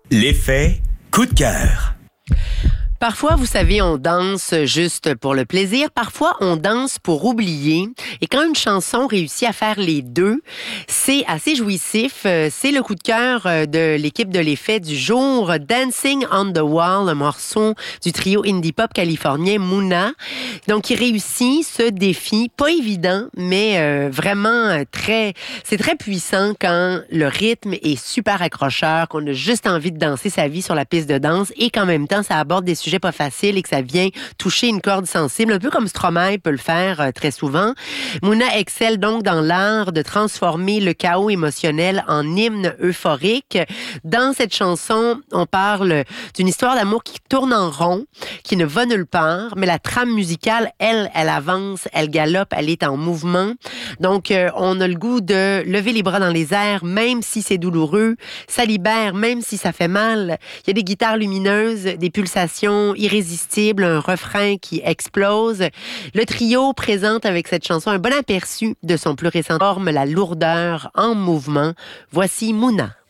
L'effet coup de cœur. Parfois, vous savez, on danse juste pour le plaisir. Parfois, on danse pour oublier. Et quand une chanson réussit à faire les deux, c'est assez jouissif. C'est le coup de cœur de l'équipe de l'effet du jour. Dancing on the Wall, un morceau du trio indie pop californien Muna. Donc, il réussit ce défi. Pas évident, mais vraiment c'est très puissant quand le rythme est super accrocheur, qu'on a juste envie de danser sa vie sur la piste de danse et qu'en même temps, ça aborde des sujets pas facile et que ça vient toucher une corde sensible, un peu comme Stromae peut le faire très souvent. Muna excelle donc dans l'art de transformer le chaos émotionnel en hymne euphorique. Dans cette chanson, on parle d'une histoire d'amour qui tourne en rond, qui ne va nulle part, mais la trame musicale, elle avance, elle galope, elle est en mouvement. Donc, on a le goût de lever les bras dans les airs, même si c'est douloureux. Ça libère, même si ça fait mal. Il y a des guitares lumineuses, des pulsations irrésistible, un refrain qui explose. Le trio présente avec cette chanson un bon aperçu de son plus récent forme, la lourdeur en mouvement. Voici Muna.